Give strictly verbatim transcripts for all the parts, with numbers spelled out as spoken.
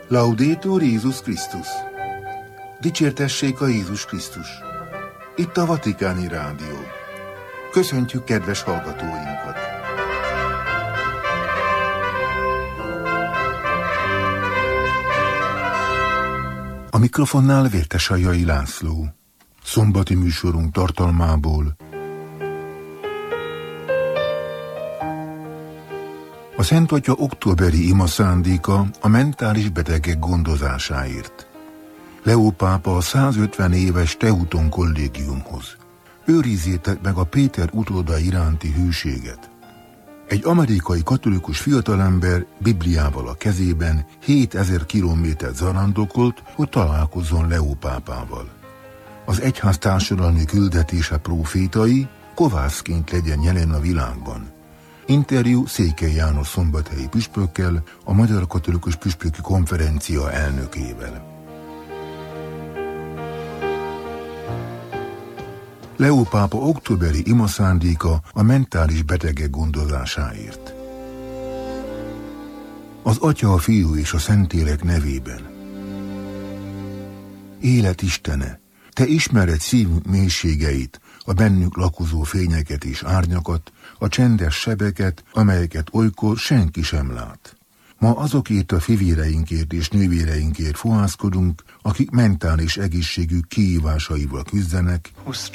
Laudetur Jézus Krisztus! Dicsértessék a Jézus Krisztus! Itt a Vatikáni Rádió. Köszöntjük kedves hallgatóinkat! A mikrofonnál Vértesajai László. Szombati műsorunk tartalmából. A Szent Atya októberi imaszándéka a mentális betegek gondozásáért. Leó pápa a százötven éves Teuton kollégiumhoz. Őrizzétek meg a Péter utóda iránti hűséget. Egy amerikai katolikus fiatalember Bibliával a kezében hétezer kilométert zarándokolt, hogy találkozzon Leó pápával. Az egyház társadalmi küldetése prófétai, kovászként legyen jelen a világban. Interjú Székely János szombathelyi püspökkel, a Magyar Katolikus Püspöki Konferencia elnökével. Leó pápa októberi imaszándéka a mentális betegek gondozásáért. Az Atya, a Fiú és a Szentlélek nevében. Élet Istene, Te ismered szívünk mélységeit, a bennük lakozó fényeket és árnyakat, a csendes sebeket, amelyeket olykor senki sem lát. Ma azokért a fivéreinkért és nővéreinkért fohászkodunk, akik mentális egészségük kihívásaival küzdenek,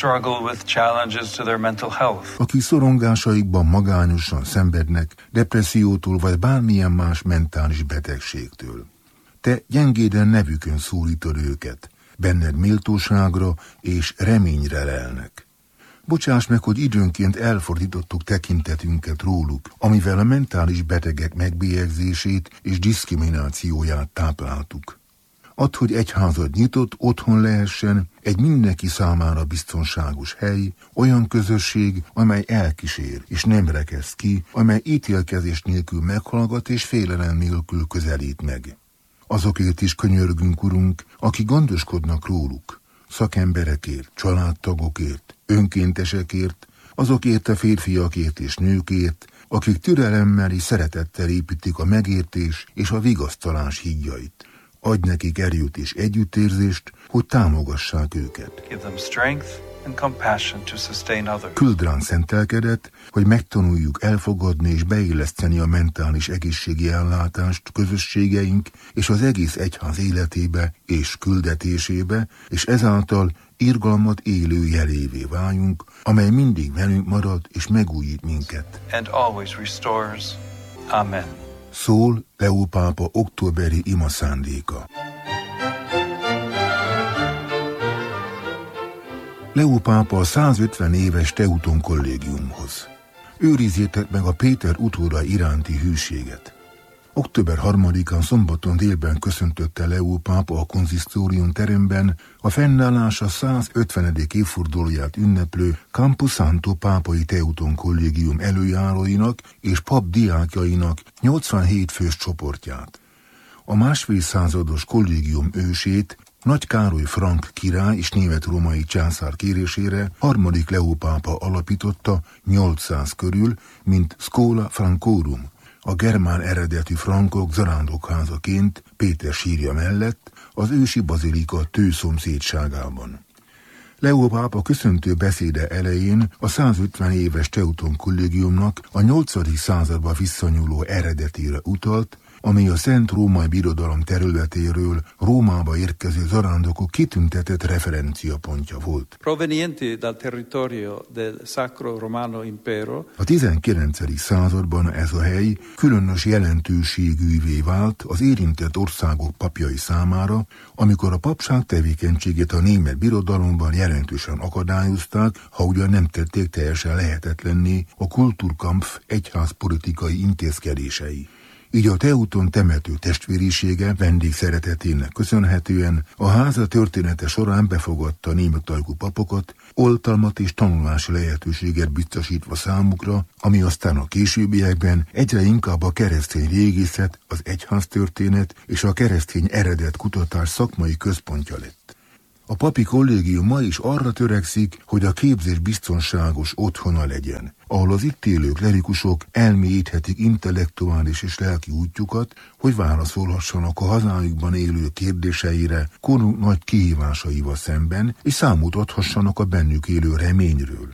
akik szorongásaikban magányosan szenvednek, depressziótól vagy bármilyen más mentális betegségtől. Te gyengéden nevükön szólítod őket, benned méltóságra és reményre lelnek. Bocsáss meg, hogy időnként elfordítottuk tekintetünket róluk, amivel a mentális betegek megbélyegzését és diszkriminációját tápláltuk. Add, hogy egyházad nyitott otthon lehessen, egy mindenki számára biztonságos hely, olyan közösség, amely elkísér és nem rekeszt ki, amely ítélkezés nélkül meghallgat és félelem nélkül közelít meg. Azokért is könyörgünk, Urunk, akik gondoskodnak róluk, szakemberekért, családtagokért, önkéntesekért, azokért a férfiakért és nőkért, akik türelemmel és szeretettel építik a megértés és a vigasztalás hídjait. Adj nekik erőt és együttérzést, hogy támogassák őket. Küld ránk szent lelkedet, hogy megtanuljuk elfogadni és beilleszteni a mentális egészségi ellátást közösségeink és az egész egyház életébe és küldetésébe, és ezáltal irgalmat élő jelévé váljunk, amely mindig velünk marad és megújít minket. And always restores. Amen. Szól Leó pápa októberi imaszándéka. Leó pápa a százötven éves Teuton kollégiumhoz. Őrizzétek meg a Péter utóda iránti hűséget. október harmadikán szombaton délben köszöntötte Leó pápa a konzisztórium teremben a fennállása százötvenedik évfordulóját ünneplő Campo Santo pápai Teuton kollégium előjáróinak és pap diákjainak nyolcvanhét fős csoportját. A másfél százados kollégium ősét, Nagy Károly frank király és német-római császár kérésére harmadik Leó pápa alapította nyolcszáz körül, mint Schola Francorum, a germán eredetű frankok zarándokházaként Péter sírja mellett az ősi bazilika Tő szomszédságában. Leó pápa köszöntő beszéde elején a százötven éves Teuton kollégiumnak a nyolcadik századba visszanyúló eredetére utalt, ami a Szent Római Birodalom területéről Rómába érkező zarándokok kitüntetett referenciapontja volt. Provenienti dal territorio del Sacro Romano Impero. A tizenkilencedik században ez a hely különös jelentőségűvé vált az érintett országok papjai számára, amikor a papság tevékenységét a német birodalomban jelentősen akadályozták, ha ugyan nem tették teljesen lehetetlenné a Kulturkampf egyházpolitikai intézkedései. Így a Teuton temető testvérisége vendégszeretetének köszönhetően a háza története során befogadta németajkú papokat, oltalmat és tanulási lehetőséget biztosítva számukra, ami aztán a későbbiekben egyre inkább a keresztény régészet, az egyháztörténet és a keresztény eredet kutatás szakmai központja lett. A papi kollégium ma is arra törekszik, hogy a képzés biztonságos otthona legyen, ahol az itt élő klerikusok elmélyíthetik intellektuális és lelki útjukat, hogy válaszolhassanak a hazájukban élő kérdéseire korunk nagy kihívásaival szemben, és számot adhassanak a bennük élő reményről.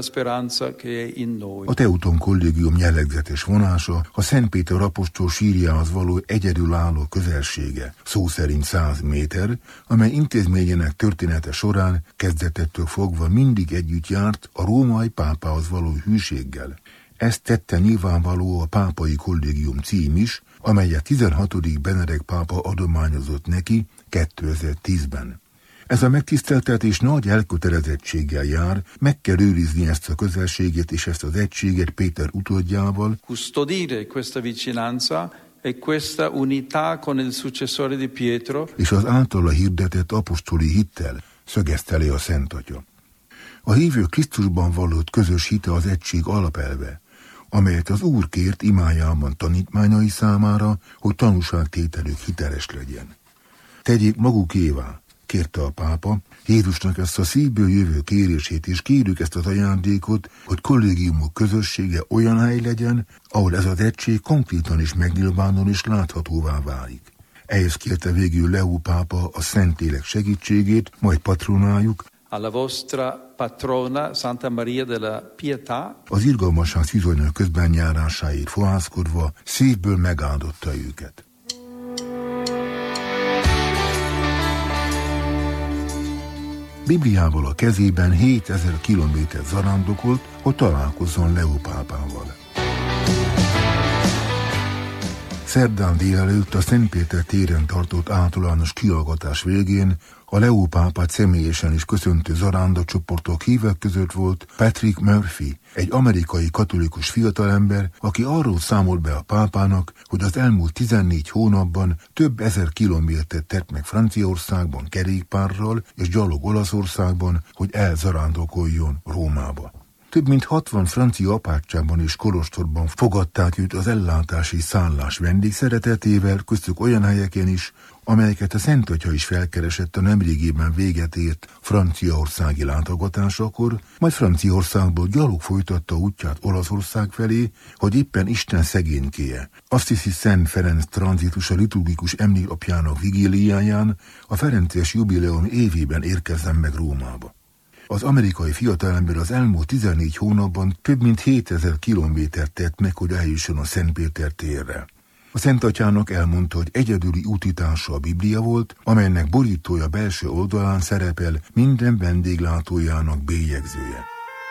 A Teuton Kollégium jellegzetes vonása a Szent Péter apostol sírjához való egyedülálló közelsége, szó szerint száz méter, amely intézményének története során kezdetettől fogva mindig együtt járt a római pápához való hűséggel. Ezt tette nyilvánvaló a Pápai Kollégium cím is, amelyet tizenhatodik Benedek pápa adományozott neki kétezer-tízben. Ez a megtiszteltetés nagy elkötelezettséggel jár, meg kell őrizni ezt a közelséget és ezt az egységet Péter utódjával, custodire questa vicinanza e questa unità con il successore di Pietro, és az általa hirdetett apostoli hittel, szögezte le a Szent Atya. A hívő Krisztusban vallott közös hite az egység alapelve, amelyet az Úr kért imájában tanítmányai számára, hogy tanúságtételük hiteles legyen. Tegyék magukévá, kérte a pápa, Jézusnak ezt a szívből jövő kérését, és kérjük ezt az ajándékot, hogy kollégiumok közössége olyan hely legyen, ahol ez az egység konkrétan is megnyilvánul és láthatóvá válik. Ehhez kérte végül Leó pápa a Szentlélek segítségét, majd patronájuk, alla vostra patrona Santa Maria della Pietà, az irgalmasság szűzolya közben járásáért fohászkodva szívből megáldotta őket. Bibliával a kezében hétezer kilométer zarándokolt, hogy találkozzon Leó pápával. Szerdán délelőtt a Szent Péter téren tartott általános kihallgatás végén a Leó pápát személyesen is köszöntő zarándacsoportok hívek között volt Patrick Murphy, egy amerikai katolikus fiatalember, aki arról számolt be a pápának, hogy az elmúlt tizennégy hónapban több ezer kilométert tett meg Franciaországban kerékpárral és gyalog Olaszországban, hogy elzarándokoljon Rómába. Több mint hatvan francia apátságban és kolostorban fogadták őt az ellátási szállás vendégszeretetével, köztük olyan helyeken is, amelyeket a Szent Atya is felkeresett a nemrégében véget ért franciaországi látogatásakor, majd Franciaországból gyalog folytatta útját Olaszország felé, hogy éppen Isten szegénykéje. Azt hiszi Szent Ferenc tranzitus a liturgikus emléknapjának vigíliáján, a ferences jubileum évében érkezzen meg Rómába. Az amerikai fiatalember az elmúlt tizennégy hónapban több mint hétezer kilométert tett meg, hogy eljusson a Szent Péter térre. A Szent Atyának elmondta, hogy egyedüli útítása a Biblia volt, amelynek borítója belső oldalán szerepel minden vendéglátójának bélyegzője.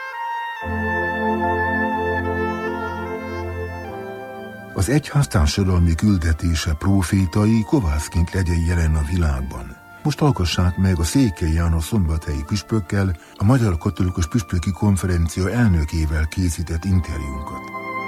Az egyház társadalmi küldetése prófétai kovászként legyen jelen a világban. Most hallgassák meg a Székely János szombathelyi püspökkel, a Magyar Katolikus Püspöki Konferencia elnökével készített interjúnkat.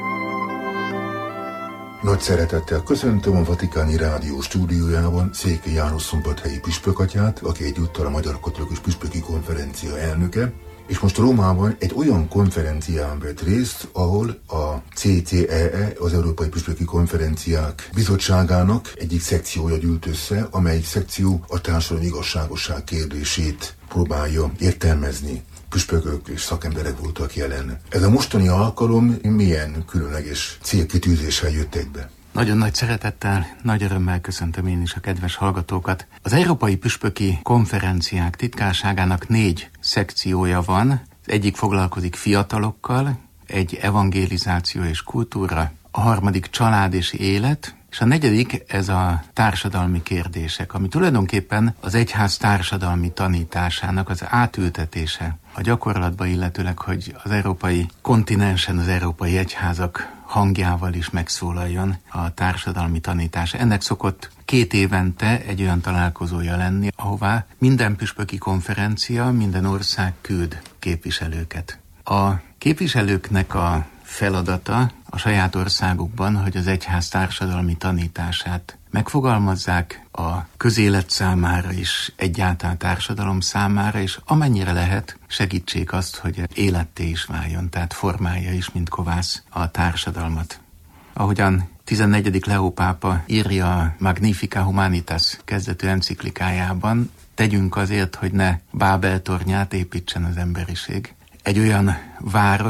Nagy szeretettel köszöntöm a Vatikáni Rádió stúdiójában Székely János szombathelyi püspökatyát, aki egyúttal a Magyar Katolikus Püspöki Konferencia elnöke, és most Rómában egy olyan konferencián vett részt, ahol a cé cé é é, az Európai Püspöki Konferenciák Bizottságának egyik szekciója gyűlt össze, amely szekció a társadalmi igazságosság kérdését próbálja értelmezni. Püspökök és szakemberek voltak jelen. Ez a mostani alkalom milyen különleges célkitűzéssel jött egybe? Nagyon nagy szeretettel, nagy örömmel köszöntöm én is a kedves hallgatókat. Az Európai Püspöki Konferenciák titkárságának négy szekciója van. Az egyik foglalkozik fiatalokkal, egy evangelizáció és kultúra, a harmadik család és élet, és a negyedik ez a társadalmi kérdések, ami tulajdonképpen az egyház társadalmi tanításának az átültetése a gyakorlatba, illetőleg, hogy az európai kontinensen az európai egyházak hangjával is megszólaljon a társadalmi tanítás. Ennek szokott két évente egy olyan találkozója lenni, ahová minden püspöki konferencia, minden ország küld képviselőket. A képviselőknek a feladata a saját országukban, hogy az egyház társadalmi tanítását megfogalmazzák a közélet számára is, egyáltalán társadalom számára, és amennyire lehet segítsék azt, hogy életté is váljon, tehát formálja is, mint kovász a társadalmat. Ahogyan tizennegyedik Leó pápa írja a Magnificat Humanitas kezdetű enciklikájában, tegyünk azért, hogy ne Bábel tornyát építsen az emberiség. Egy olyan várost,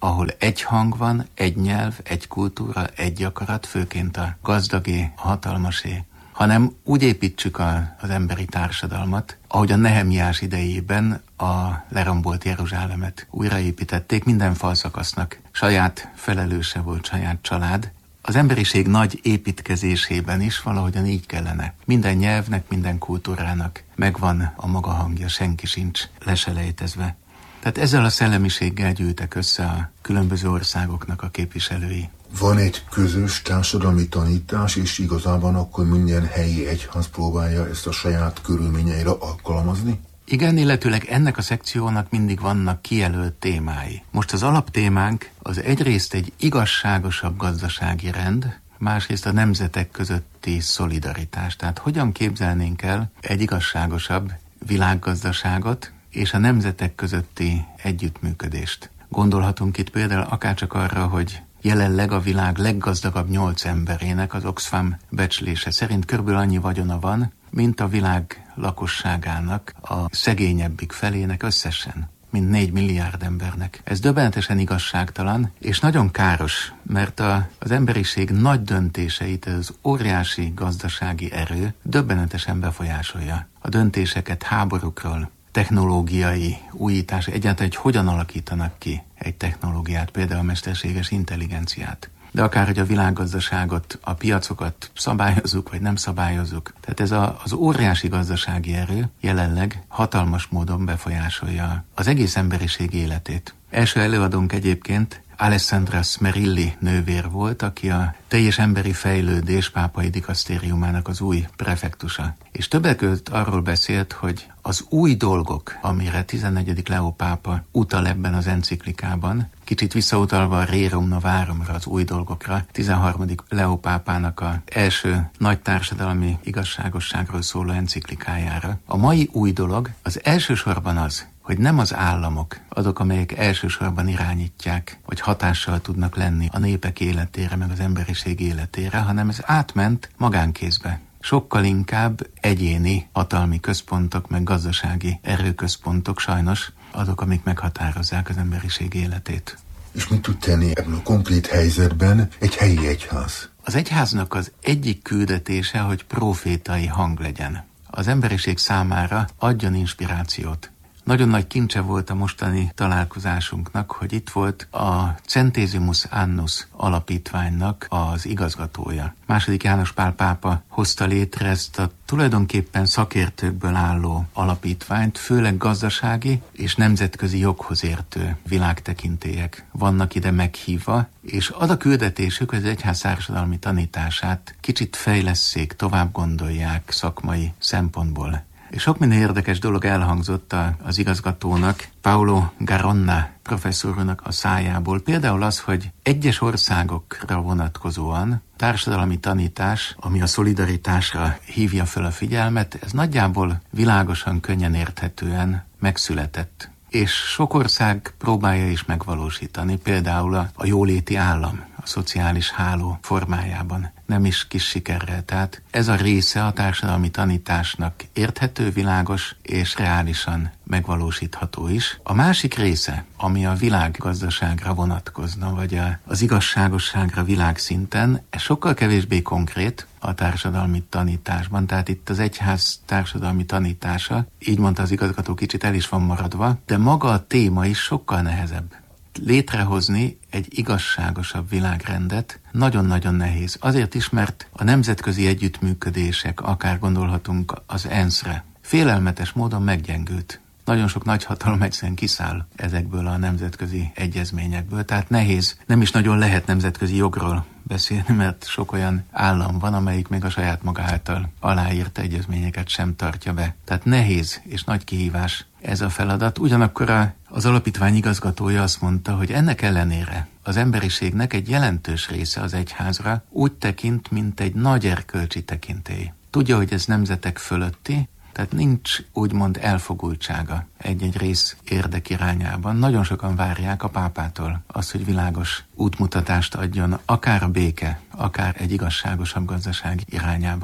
ahol egy hang van, egy nyelv, egy kultúra, egy akarat, főként a gazdagé, a hatalmasé, hanem úgy építsük a, az emberi társadalmat, ahogy a Nehemiás idejében a lerombolt Jeruzsálemet újraépítették, minden falszakasznak saját felelőse volt, saját család. Az emberiség nagy építkezésében is valahogyan így kellene. Minden nyelvnek, minden kultúrának megvan a maga hangja, senki sincs leselejtezve. Tehát ezzel a szellemiséggel gyűltek össze a különböző országoknak a képviselői. Van egy közös társadalmi tanítás, és igazában akkor minden helyi egyház próbálja ezt a saját körülményeire alkalmazni? Igen, illetőleg ennek a szekciónak mindig vannak kijelölt témái. Most az alaptémánk az egyrészt egy igazságosabb gazdasági rend, másrészt a nemzetek közötti szolidaritás. Tehát hogyan képzelnénk el egy igazságosabb világgazdaságot és a nemzetek közötti együttműködést. Gondolhatunk itt például akárcsak arra, hogy jelenleg a világ leggazdagabb nyolc emberének az Oxfam becslése szerint körülbelül annyi vagyona van, mint a világ lakosságának a szegényebbik felének összesen, mint négy milliárd embernek. Ez döbbenetesen igazságtalan, és nagyon káros, mert a, az emberiség nagy döntéseit az óriási gazdasági erő döbbenetesen befolyásolja. A döntéseket háborúkról, technológiai újítás, egyáltalán, hogy hogyan alakítanak ki egy technológiát, például a mesterséges intelligenciát. De akár, hogy a világgazdaságot, a piacokat szabályozzuk, vagy nem szabályozzuk. Tehát ez a, az óriási gazdasági erő jelenleg hatalmas módon befolyásolja az egész emberiség életét. Első előadónk egyébként Alessandra Smerilli nővér volt, aki a teljes emberi fejlődés pápai dikasztériumának az új prefektusa. És többek között arról beszélt, hogy az új dolgok, amire tizennegyedik Leó pápa utal ebben az enciklikában, kicsit visszautalva a Rerum Novarumra, az új dolgokra, tizenharmadik Leó pápának az első nagy társadalmi igazságosságról szóló enciklikájára. A mai új dolog az elsősorban az, hogy nem az államok azok, amelyek elsősorban irányítják, vagy hatással tudnak lenni a népek életére, meg az emberiség életére, hanem ez átment magánkézbe. Sokkal inkább egyéni hatalmi központok, meg gazdasági erőközpontok sajnos azok, amik meghatározzák az emberiség életét. És mit tud tenni ebben a konkrét helyzetben egy helyi egyház? Az egyháznak az egyik küldetése, hogy profétai hang legyen. Az emberiség számára adjon inspirációt. Nagyon nagy kincse volt a mostani találkozásunknak, hogy itt volt a Centesimus Annus alapítványnak az igazgatója. Második János Pál pápa hozta létre ezt a tulajdonképpen szakértőkből álló alapítványt, főleg gazdasági és nemzetközi joghoz értő világtekintélyek vannak ide meghívva, és az a küldetésük, hogy az egyház társadalmi tanítását kicsit fejlesszék, tovább gondolják szakmai szempontból. És sok minden érdekes dolog elhangzott az igazgatónak, Paolo Garonna professzornak a szájából. Például az, hogy egyes országokra vonatkozóan társadalmi tanítás, ami a szolidaritásra hívja fel a figyelmet, ez nagyjából világosan, könnyen érthetően megszületett. És sok ország próbálja is megvalósítani, például a, a jóléti állam, a szociális háló formájában, nem is kis sikerrel. Tehát ez a része a társadalmi tanításnak érthető, világos és reálisan megvalósítható is. A másik része, ami a világgazdaságra vonatkozna, vagy a, az igazságosságra világszinten, ez sokkal kevésbé konkrét a társadalmi tanításban. Tehát itt az egyház társadalmi tanítása, így mondta az igazgató, kicsit el is van maradva, de maga a téma is sokkal nehezebb. Létrehozni egy igazságosabb világrendet nagyon-nagyon nehéz. Azért is, mert a nemzetközi együttműködések, akár gondolhatunk az ENSZ-re, félelmetes módon meggyengült. Nagyon sok nagyhatalom egyszerűen kiszáll ezekből a nemzetközi egyezményekből, tehát nehéz, nem is nagyon lehet nemzetközi jogról beszélni, mert sok olyan állam van, amelyik még a saját maga által aláírt egyezményeket sem tartja be. Tehát nehéz és nagy kihívás ez a feladat. Ugyanakkor az alapítvány igazgatója azt mondta, hogy ennek ellenére az emberiségnek egy jelentős része az egyházra úgy tekint, mint egy nagy erkölcsi tekintély. Tudja, hogy ez nemzetek fölötti, tehát nincs úgymond elfogultsága egy-egy rész érdek irányában. Nagyon sokan várják a pápától azt, hogy világos útmutatást adjon, akár a béke, akár egy igazságosabb gazdaság irányában.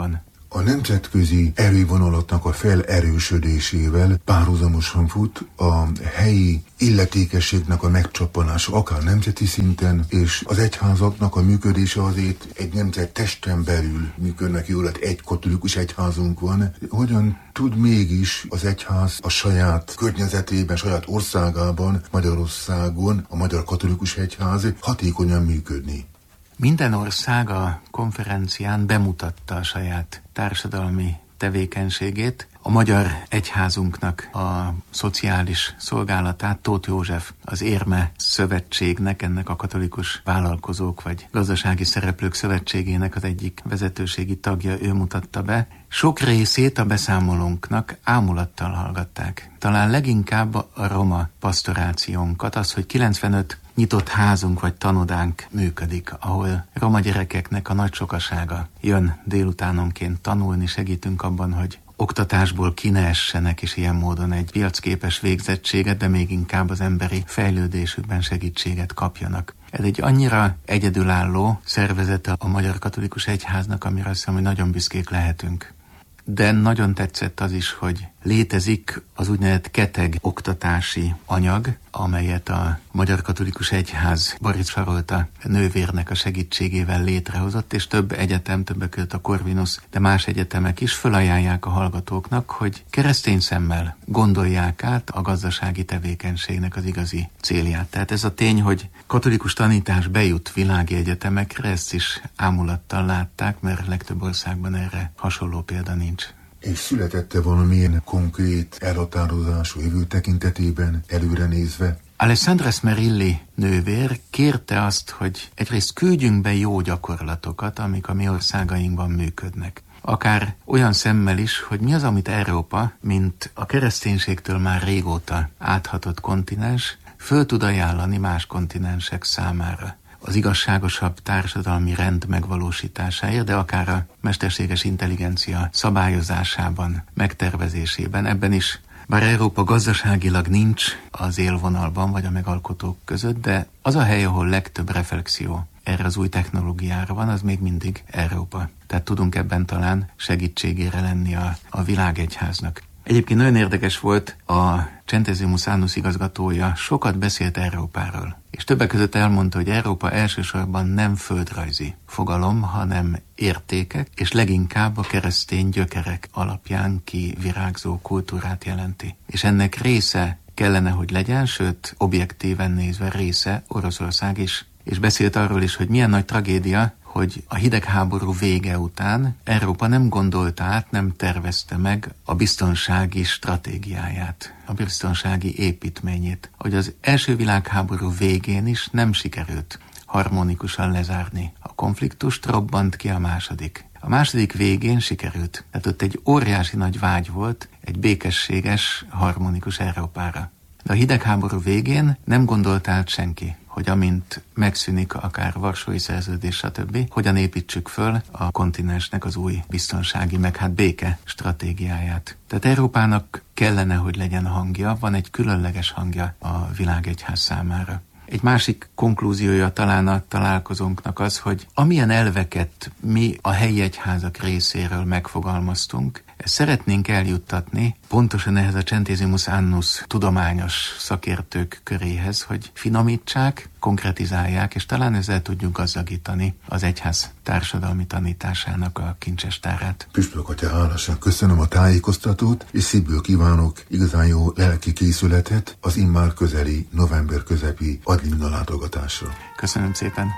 A nemzetközi erővonalatnak a felerősödésével párhuzamosan fut a helyi illetékességnek a megcsappanása, akár nemzeti szinten, és az egyházaknak a működése azért egy nemzet testen belül működnek jól, hát egy katolikus egyházunk van. Hogyan tud mégis az egyház a saját környezetében, saját országában, Magyarországon, a Magyar Katolikus Egyház hatékonyan működni? Minden ország a konferencián bemutatta a saját társadalmi tevékenységét. A Magyar Egyházunknak a szociális szolgálatát Tóth József, az Érme Szövetségnek, ennek a katolikus vállalkozók vagy gazdasági szereplők szövetségének az egyik vezetőségi tagja, ő mutatta be. Sok részét a beszámolónknak ámulattal hallgatták. Talán leginkább a roma pastorációnkat, az, hogy kilencvenöt nyitott házunk vagy tanodánk működik, ahol roma gyerekeknek a nagy sokasága jön délutánonként tanulni, segítünk abban, hogy oktatásból ki ne essenek, és ilyen módon egy piacképes végzettséget, de még inkább az emberi fejlődésükben segítséget kapjanak. Ez egy annyira egyedülálló szervezete a Magyar Katolikus Egyháznak, amire azt hiszem, hogy nagyon büszkék lehetünk. De nagyon tetszett az is, hogy létezik az úgynevezett keteg oktatási anyag, amelyet a Magyar Katolikus Egyház Barics Sarolta nővérnek a segítségével létrehozott, és több egyetem, többek között a Corvinus, de más egyetemek is felajánlják a hallgatóknak, hogy keresztény szemmel gondolják át a gazdasági tevékenységnek az igazi célját. Tehát ez a tény, hogy katolikus tanítás bejut világi egyetemekre, ezt is ámulattal látták, mert legtöbb országban erre hasonló példa nincs. És születette valamilyen konkrét elhatározás a jövő tekintetében, előre nézve? Alessandra Smerilli nővér kérte azt, hogy egyrészt küldjünk be jó gyakorlatokat, amik a mi országainkban működnek. Akár olyan szemmel is, hogy mi az, amit Európa, mint a kereszténységtől már régóta áthatott kontinens, föl tud ajánlani más kontinensek számára. Az igazságosabb társadalmi rend megvalósításáért, de akár a mesterséges intelligencia szabályozásában, megtervezésében, ebben is, bár Európa gazdaságilag nincs az élvonalban vagy a megalkotók között, de az a hely, ahol legtöbb reflexió erre az új technológiára van, az még mindig Európa. Tehát tudunk ebben talán segítségére lenni a, a világegyháznak. Egyébként nagyon érdekes volt, a Centesimus Annus igazgatója sokat beszélt Európáról, és többek között elmondta, hogy Európa elsősorban nem földrajzi fogalom, hanem értékek, és leginkább a keresztény gyökerek alapján kivirágzó kultúrát jelenti. És ennek része kellene, hogy legyen, sőt, objektíven nézve része Oroszország is. És beszélt arról is, hogy milyen nagy tragédia, hogy a hidegháború vége után Európa nem gondolta át, nem tervezte meg a biztonsági stratégiáját, a biztonsági építményét. Hogy az első világháború végén is nem sikerült harmonikusan lezárni a konfliktust, robbant ki a második. A második végén sikerült. Tehát ott egy óriási nagy vágy volt egy békességes, harmonikus Európára. De a hidegháború végén nem gondolt át senki, hogy amint megszűnik akár Varsói Szerződés, stb., hogyan építsük föl a kontinensnek az új biztonsági, meg hát béke stratégiáját. Tehát Európának kellene, hogy legyen hangja, van egy különleges hangja a világegyház számára. Egy másik konklúziója talán a találkozónknak az, hogy amilyen elveket mi a helyi egyházak részéről megfogalmaztunk, ezt szeretnénk eljuttatni pontosan ehhez a Centesimus Annus tudományos szakértők köréhez, hogy finomítsák, konkretizálják, és talán ezzel tudjuk gazdagítani az egyház társadalmi tanításának a kincsestárát. Püspök atya, hálásan köszönöm a tájékoztatót, és szívből kívánok igazán jó lelki készületet az immár közeli november közepi adlimina látogatásra. Köszönöm szépen!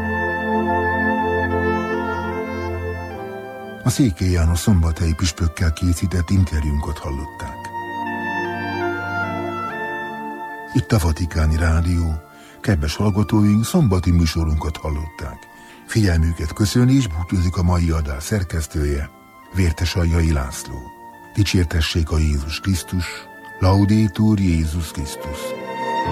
A Székely János szombathelyi püspökkel készített interjúnkat hallották. Itt a Vatikáni Rádió. Kedves hallgatóink, szombati műsorunkat hallották. Figyelmüket köszöni és búcsúzik a mai adás szerkesztője, Vértesaljai László. Dicsértessék a Jézus Krisztus, Laudetur Jézus Krisztus.